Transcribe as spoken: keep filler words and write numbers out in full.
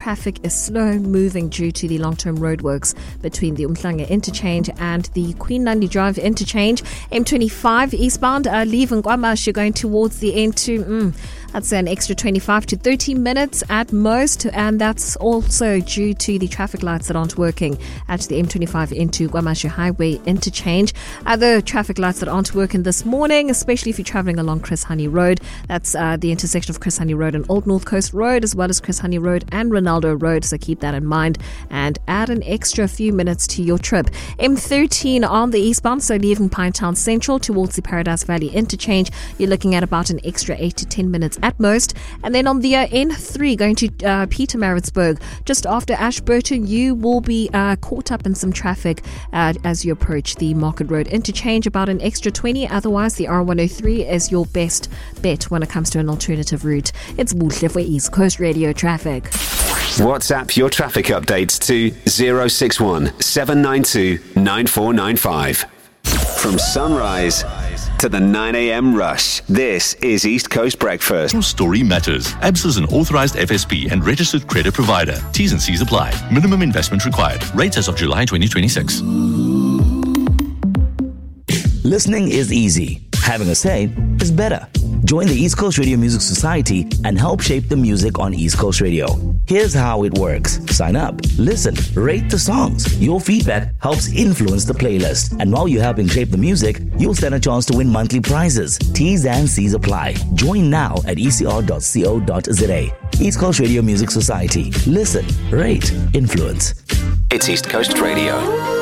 traffic is slow moving due to the long-term roadworks between the Umhlanga interchange and the Queen Nandi Drive interchange. M twenty-five eastbound, uh, leaving KwaMashu, you're going towards the end to, mm, I'd say an extra twenty-five to thirty minutes at most, and that's also due to the traffic lights that aren't working at the M twenty-five into KwaMashu Highway interchange. Other traffic lights that aren't working this morning, especially if you're travelling along Chris Honey Road, that's uh, the intersection of Chris Honey Road and Old North Coast Road, as well as Chris Honey Road and Ronaldo Road, so keep that in mind and add an extra few minutes to your trip. M thirteen on the eastbound, so leaving Pinetown Central towards the Paradise Valley interchange, you're looking at about an extra eight to ten minutes at most. And then on the uh, N three going to uh, Pietermaritzburg, just after Ashburton, you will be uh, caught up in some traffic uh, as you approach the Market Road interchange, about an extra twenty. Otherwise, the R one oh three is your best bet when it comes to an alternative route. It's Buhle for East Coast Radio Traffic. WhatsApp your traffic updates to zero six one seven nine two nine four nine five. From sunrise to the nine a.m. rush, this is East Coast Breakfast. Your story matters. A B S is an authorized F S P and registered credit provider. T's and C's apply. Minimum investment required. Rates as of July twenty twenty-six. Listening is easy. Having a say is better. Join the East Coast Radio Music Society and help shape the music on East Coast Radio. Here's how it works. Sign up, listen, rate the songs. Your feedback helps influence the playlist. And while you're helping shape the music, you'll stand a chance to win monthly prizes. T's and C's apply. Join now at e c r dot co dot z a. East Coast Radio Music Society. Listen, rate, influence. It's East Coast Radio.